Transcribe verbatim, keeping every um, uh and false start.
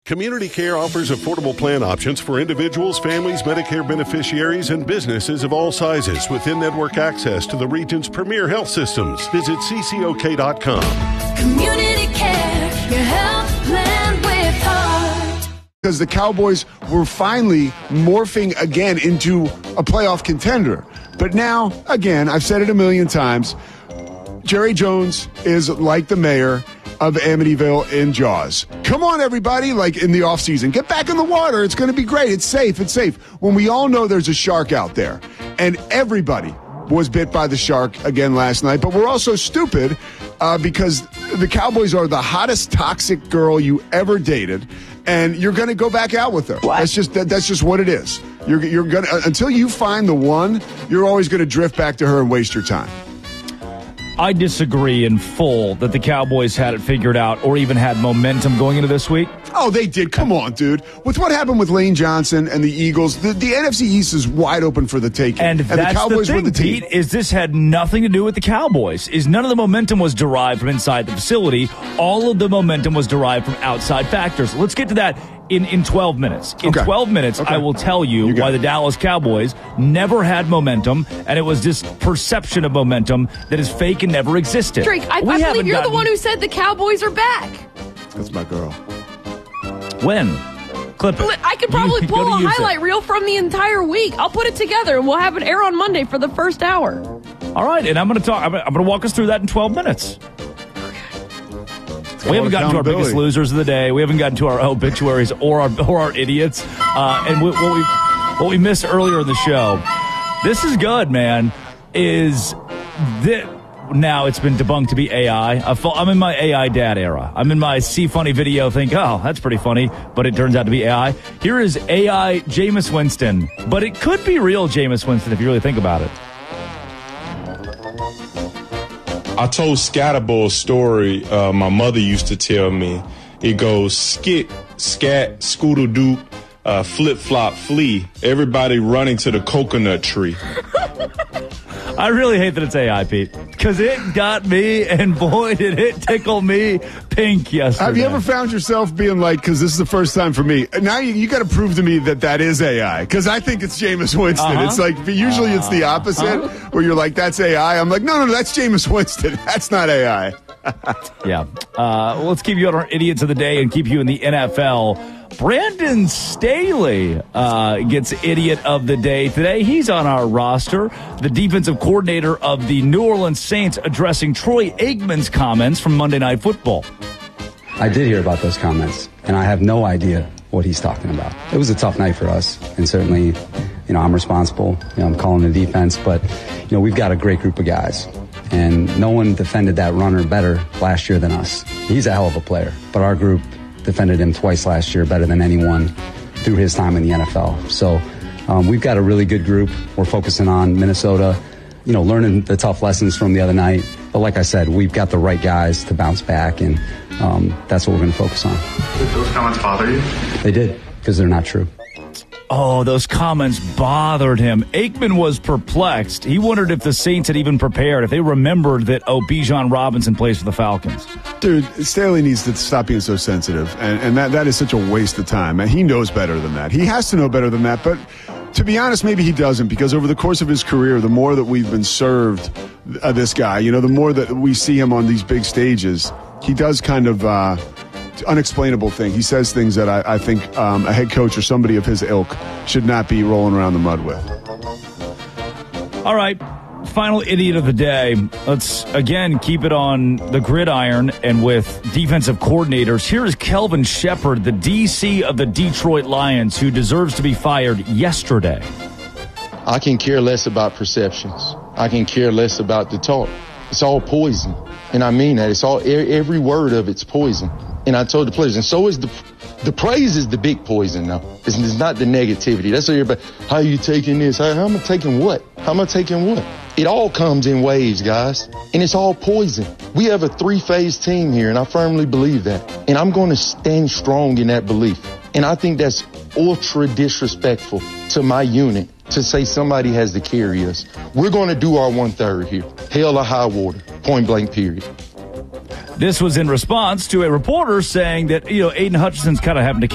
Community Care offers affordable plan options for individuals, families, Medicare beneficiaries, and businesses of all sizes with in-network access to the region's premier health systems. Visit C C O K dot com. Community Care, your health plan with heart. Because the Cowboys were finally morphing again into a playoff contender. But now, again, I've said it a million times, Jerry Jones is like the mayor of Amityville in Jaws. Come on, everybody, like in the offseason. Get back in the water. It's going to be great. It's safe. It's safe. When we all know there's a shark out there. And everybody was bit by the shark again last night. But we're also stupid uh, because the Cowboys are the hottest toxic girl you ever dated. And you're going to go back out with her. What? That's just that, that's just what it is. You're, you're going to, until you find the one, you're always going to drift back to her and waste your time. I disagree in full that the Cowboys had it figured out or even had momentum going into this week. Oh, they did. Come on, dude. With what happened with Lane Johnson and the Eagles, the, the N F C East is wide open for the taking. And, and that's the Cowboys the thing, were the team. Pete, is this had nothing to do with the Cowboys. Is none of the momentum was derived from inside the facility. All of the momentum was derived from outside factors. Let's get to that in, in twelve minutes. In okay. twelve minutes, okay. I will tell you, you why it. the Dallas Cowboys never had momentum, and it was this perception of momentum that is fake and never existed. Drake, I, I believe you're gotten... the one who said the Cowboys are back. That's my girl. When? Clip it. I could probably you, pull a highlight it. reel from the entire week. I'll put it together, and we'll have it air on Monday for the first hour. All right, and I'm going to talk. I'm going to walk us through that in twelve minutes. We haven't gotten to our biggest losers of the day. We haven't gotten to our obituaries or our or our idiots. Uh, and we, what we what we missed earlier in the show. This is good, man. Is that now it's been debunked to be A I. I'm in my A I dad era. I'm in my see funny video. Think, oh, that's pretty funny, but it turns out to be A I. Here is A I Jameis Winston, but it could be real Jameis Winston if you really think about it. I told Scatterbo a story uh, my mother used to tell me. It goes skit, scat, scoodle-doo, uh, flip-flop, flee. Everybody running to the coconut tree. I really hate that it's A I, Pete, because it got me, and boy, did it tickle me pink yesterday. Have you ever found yourself being like, because this is the first time for me, now you, you got to prove to me that that is A I, because I think it's Jameis Winston. Uh-huh. It's like, usually uh-huh. it's the opposite, uh-huh. where you're like, that's A I. I'm like, no, no, no, that's Jameis Winston. That's not A I. yeah. Uh, let's keep you on our idiots of the day and keep you in the N F L. Brandon Staley uh, gets idiot of the day today. He's on our roster. The defensive coordinator of the New Orleans Saints addressing Troy Aikman's comments from Monday Night Football. I did hear about those comments, and I have no idea what he's talking about. It was a tough night for us, and certainly, you know, I'm responsible. You know, I'm calling the defense, but, you know, we've got a great group of guys, and no one defended that runner better last year than us. He's a hell of a player, but our group defended him twice last year, better than anyone through his time in the N F L. So um, we've got a really good group. We're focusing on Minnesota, you know, learning the tough lessons from the other night. But like I said, we've got the right guys to bounce back, and um, that's what we're going to focus on. Did those comments bother you? They did, because they're not true. Oh, those comments bothered him. Aikman was perplexed. He wondered if the Saints had even prepared, if they remembered that, oh, Bijan Robinson plays for the Falcons. Dude, Staley needs to stop being so sensitive, and, and that, that is such a waste of time. And he knows better than that. He has to know better than that, but to be honest, maybe he doesn't, because over the course of his career, the more that we've been served uh, this guy, you know, the more that we see him on these big stages, he does kind of uh, unexplainable thing. He says things that I, I think um, a head coach or somebody of his ilk should not be rolling around the mud with. All right. Final idiot of the day. Let's, again, keep it on the gridiron and with defensive coordinators. Here is Kelvin Shepard, the D C of the Detroit Lions, who deserves to be fired yesterday. I can care less about perceptions. I can care less about the talk. It's all poison. And I mean that. It's all, every word of it's poison. And I told the players, and so is the the praise is the big poison now. It's, it's not the negativity. That's what everybody, how are you taking this? How, how am I taking what? How am I taking what? It all comes in waves, guys. And it's all poison. We have a three-phase team here, and I firmly believe that. And I'm going to stand strong in that belief. And I think that's ultra disrespectful to my unit to say somebody has to carry us. We're going to do our one-third here. Hell or high water. Point blank, period. This was in response to a reporter saying that, you know, Aiden Hutchinson's kind of having to